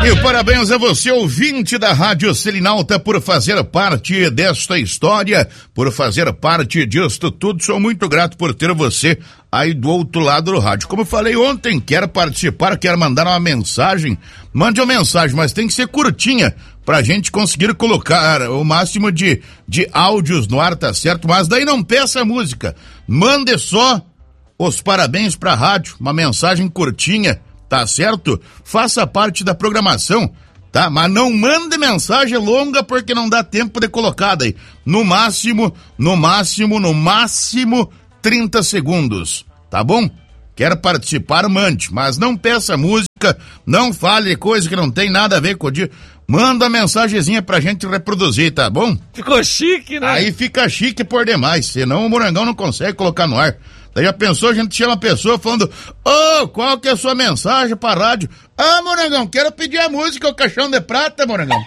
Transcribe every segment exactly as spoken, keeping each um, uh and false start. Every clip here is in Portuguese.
E parabéns a você, ouvinte da Rádio Selinalta, por fazer parte desta história, por fazer parte disto tudo. Sou muito grato por ter você aí do outro lado do rádio. Como eu falei ontem, quer participar, quer mandar uma mensagem, mande uma mensagem, mas tem que ser curtinha, pra gente conseguir colocar o máximo de, de áudios no ar, tá certo? Mas daí não peça música, mande só os parabéns pra rádio, uma mensagem curtinha, tá certo? Faça parte da programação, tá? Mas não mande mensagem longa porque não dá tempo de colocar daí. No máximo, no máximo, no máximo trinta segundos, tá bom? Quer participar, mande, mas não peça música, não fale coisa que não tem nada a ver com o dia. Manda a mensagenzinha pra gente reproduzir, tá bom? Ficou chique, né? Aí fica chique por demais, senão o Morangão não consegue colocar no ar. Daí já pensou, a gente chama a pessoa falando, ô, oh, qual que é a sua mensagem pra rádio? Ah, Morangão, quero pedir a música, o Caixão de Prata, Morangão.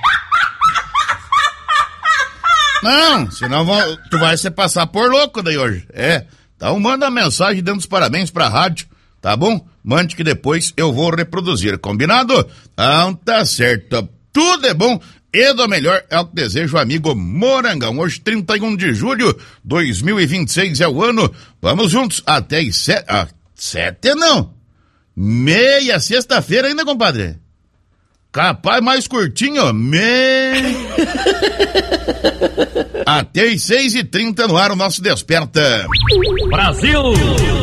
Não, senão vão, tu vai se passar por louco daí hoje. É, então manda a mensagem dando os parabéns pra rádio, tá bom? Mande que depois eu vou reproduzir, combinado? Então tá certo, tudo é bom. E do melhor é o que desejo, amigo Morangão. Hoje, trinta e um de julho de dois mil e vinte e seis é o ano. Vamos juntos até as sete. Ah, sete não. Meia sexta-feira ainda, compadre. Capaz mais curtinho, ó. Meia. Até as seis e trinta no ar o nosso Desperta. Brasil!